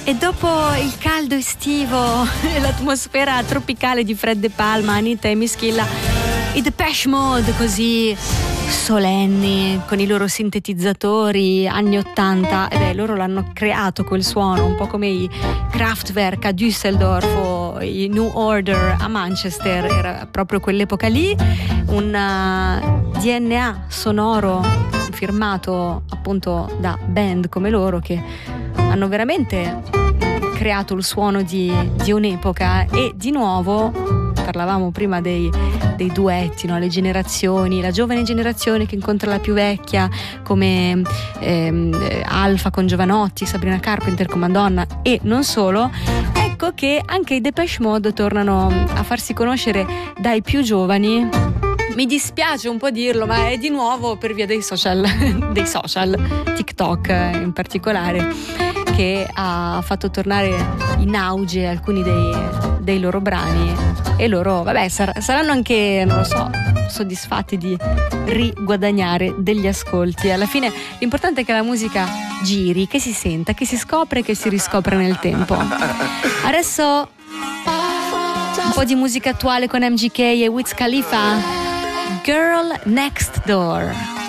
E dopo il caldo estivo e l'atmosfera tropicale di Fred De Palma, Anita e Mischilla, i Depeche Mode così solenni con i loro sintetizzatori anni 80, loro l'hanno creato quel suono, un po' come i Kraftwerk a Düsseldorf o i New Order a Manchester. Era proprio quell'epoca lì, un DNA sonoro firmato appunto da band come loro che hanno veramente creato il suono di un'epoca. E di nuovo parlavamo prima dei duetti, no? Le generazioni, la giovane generazione che incontra la più vecchia, come Alfa con Giovanotti, Sabrina Carpenter con Madonna e non solo. Ecco che anche i Depeche Mode tornano a farsi conoscere dai più giovani. Mi dispiace un po' dirlo, ma è di nuovo per via dei social, TikTok in particolare, che ha fatto tornare in auge alcuni dei loro brani. E loro, vabbè, saranno anche, non lo so, soddisfatti di riguadagnare degli ascolti. Alla fine l'importante è che la musica giri, che si senta, che si scopre e che si riscopre nel tempo. Adesso un po' di musica attuale con MGK e Wiz Khalifa, Girl Next Door.